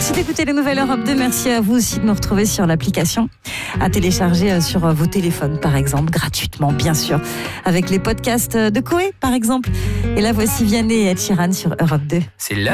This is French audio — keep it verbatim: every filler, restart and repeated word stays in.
Merci d'écouter les nouvelles Europe deux. Merci à vous aussi de nous retrouver sur l'application à télécharger sur vos téléphones, par exemple, gratuitement, bien sûr, avec les podcasts de Koé, par exemple. Et là, voici Vianney et Ed Sheeran sur Europe deux. C'est là.